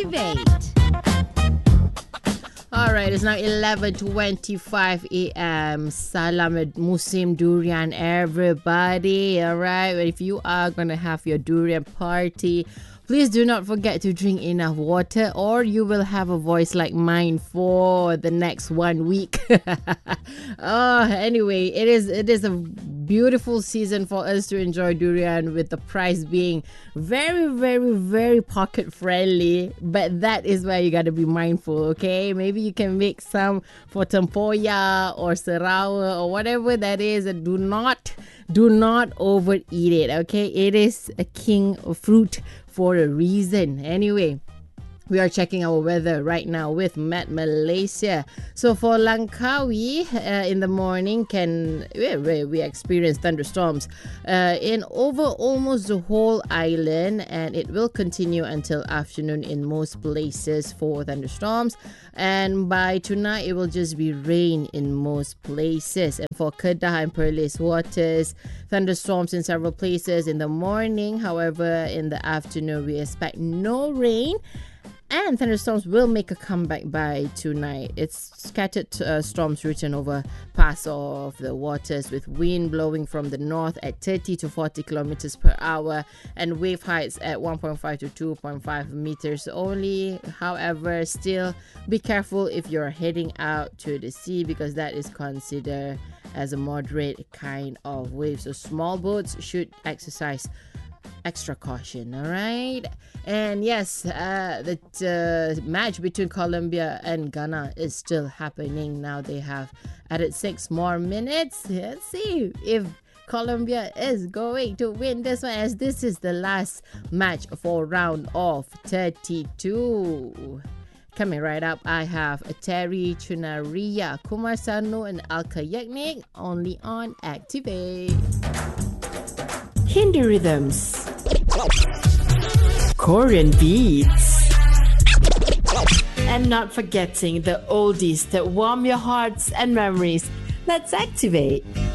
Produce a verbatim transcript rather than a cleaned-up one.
Activate. Alright, it's now eleven twenty-five a.m. Salam Musim Durian, everybody. Alright, if you are going to have your durian party, please do not forget to drink enough water or you will have a voice like mine for the next one week. Oh, anyway, it is it is a beautiful season for us to enjoy durian, with the price being very, very, very pocket friendly. But that is where you got to be mindful, okay? Maybe you can make some for tempoyak or sarawa or whatever that is. And do not, do not overeat it, okay? It is a king of fruit for a reason. Anyway, we are checking our weather right now with Met Malaysia. So for Langkawi, uh, in the morning, can we, we experience thunderstorms uh, in over almost the whole island, and it will continue until afternoon in most places for thunderstorms. And by tonight, it will just be rain in most places. And for Kedah and Perlis waters, thunderstorms in several places in the morning. However, in the afternoon, we expect no rain. And thunderstorms will make a comeback by tonight. It's scattered uh, storms written over parts of the waters, with wind blowing from the north at thirty to forty kilometers per hour and wave heights at one point five to two point five meters only. However, still be careful if you're heading out to the sea, because that is considered as a moderate kind of wave. So small boats should exercise extra caution, all right? And yes, uh, the uh, match between Colombia and Ghana is still happening. Now they have added six more minutes. Let's see if Colombia is going to win this one, as this is the last match for round of thirty-two. Coming right up, I have Terry Chunaria, Kumar Sanu, and Alka Yagnik, only on Activate. Hindi rhythms, Korean beats, and not forgetting the oldies that warm your hearts and memories. Let's activate.